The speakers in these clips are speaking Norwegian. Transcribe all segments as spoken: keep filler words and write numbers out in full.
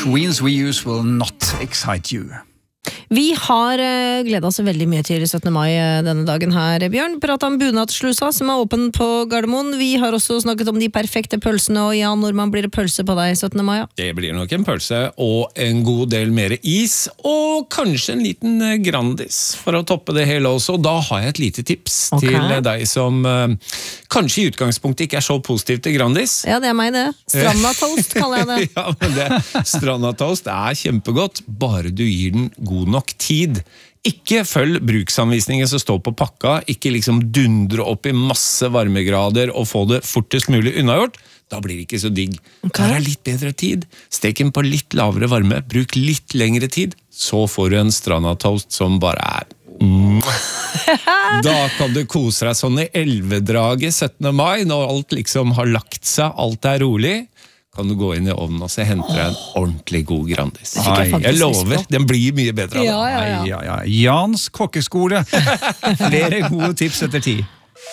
queens we use will not excite you. Vi har uh, gledet oss veldig mye til syttende mai uh, denne dagen her, Bjørn. Pratet om Bunadslusa, som er åpen på Gardermoen. Vi har også snakket om de perfekte pølsene, og Jan Normann, blir det pølse på deg syttende mai? Ja? Det blir nok en pølse, og en god del mer is, og kanskje en liten uh, Grandis, for å toppe det hele også. Og da har jeg et lite tips okay. til uh, deg som uh, kanskje i utgangspunktet ikke er så positiv til Grandis. Ja, det er meg det. Strandatoast kaller jeg det. Ja, men det, Strandatoast er kjempegodt, bare du gir den god nok tid. Ikke følg bruksanvisningen som står på pakka, ikke liksom dundre opp i masse varmegrader og få det fortest mulig unnagjort. Da blir det ikke så digg. Okay. Ta deg litt bedre tid. Stek den på litt lavere varme, bruk litt lengre tid, så får du en Strandatoast som bare er mm. Da kan du kose deg sånn i elvedraget syttende mai, når alt liksom har lagt seg, alt er rolig. Kan du gå inn i ovnen og så henter deg en ordentlig god Grandis. Jeg, jeg lover, den blir mye bedre. Ja, ja, ja. Ja, ja. Jans kokkeskole. Flere gode tips etter tid.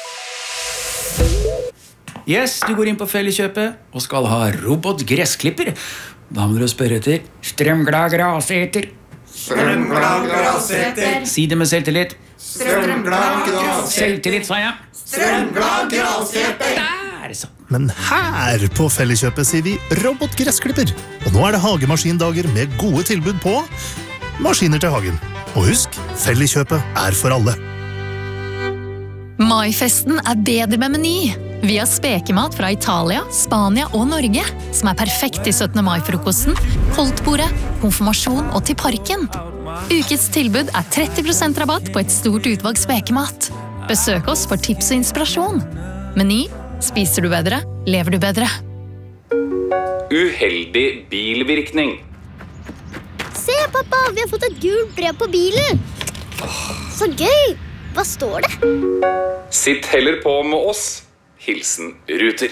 Yes, du går inn på Felleskjøpet og skal ha robotgressklipper. Da må du spørre etter strømglad graseter. Strømglad graseter. Si det med selvtillit. Strømglad graseter. Selvtillit, sa jeg. Strømglad graseter. Der, så. Men her på Felleskjøpet sier vi robotgressklipper. Og nå er det hagemaskindager med gode tilbud på maskiner til hagen. Og husk, Felleskjøpet er for alle. Maifesten er bedre med Meny. Vi har spekemat fra Italia, Spania og Norge, som er perfekt til syttende mai-frokosten, koldtbordet, konfirmasjon og til parken. Ukets tilbud er tretti prosent rabatt på et stort utvalg spekemat. Besøk oss for tips og inspirasjon. Meny. Spiser du bedre, lever du bedre. Uheldig bilvirkning. Se, pappa, vi har fått et gult brev på bilen. Så gøy! Hva står det? Sitt heller på med oss. Hilsen Ruter.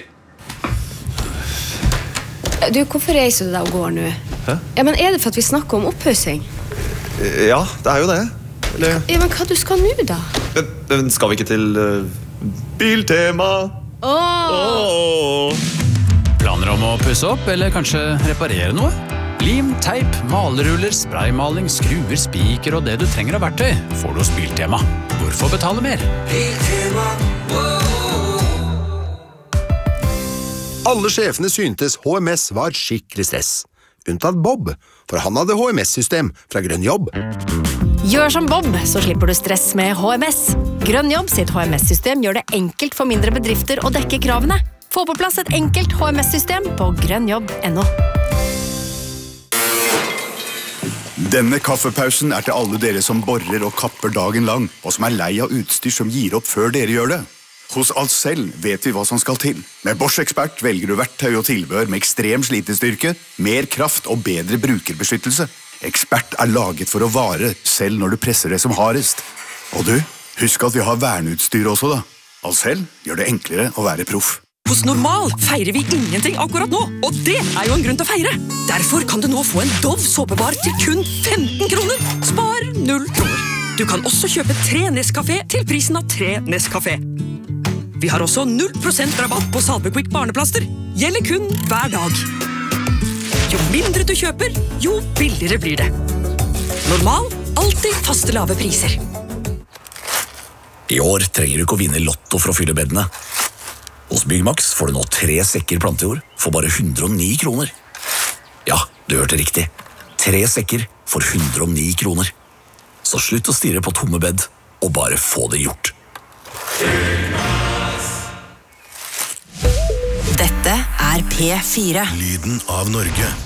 Du, hvorfor reiser du deg og går nå? Hæ? Ja, men er det for at vi snakker om opphøsing? Ja, det er jo det. Eller... Ja, men hva du skal nå da? Men, men skal vi ikke til uh, Biltema? Åh! Åh! Planer om å pusse opp, eller kanskje reparere noe? Lim, teip, maleruller, spraymaling, skruer, spiker og det du trenger av verktøy får du hos Biltema. Hvorfor betale mer? Biltema, Alle sjefene syntes H M S var skikkelig stress. Unntatt Bob, for han hadde H M S-system fra Grønn Jobb. Gjør som Bob, så slipper du stress med H M S. Grønn Jobb sitt H M S-system gjør det enkelt for mindre bedrifter å dekke kravene. Få på plass et enkelt H M S-system på grønnjobb punktum no. Denne kaffepausen er til alle dere som borer og kapper dagen lang, og som er lei av utstyr som gir opp før dere gjør det. Hos Ahlsell vet vi hva som skal til. Med Bosch Expert velger du verktøy og tilbehør med ekstrem slitestyrke, mer kraft og bedre brukerbeskyttelse. Expert er laget for å vare, selv når du presser det som hardest. Og du, husk at vi har verneutstyr også da. Ahlsell gjør det enklere å være proff. Hos Normal feirer vi ingenting akkurat nå, og det er jo en grunn til å feire. Derfor kan du nå få en Dove såpebar til kun femten kroner. Spar null kroner. Du kan også kjøpe tre Nescafé til prisen av tre Nescafé. Vi har også null prosent rabatt på Salvequick barneplaster. Gjelder kun hver dag. Jo mindre du kjøper, jo billigere blir det. Normal, alltid faste lave priser. I år trenger du ikke å vinne lotto for å fylle beddene. Hos Byggmax får du nå tre sekker plantejord for bare hundre og ni kroner. Ja, du hørte riktig. Tre sekker for hundre og ni kroner. Så slutt å stirre på tomme bedd, og bare få det gjort. Dette er P fire. Lyden av Norge.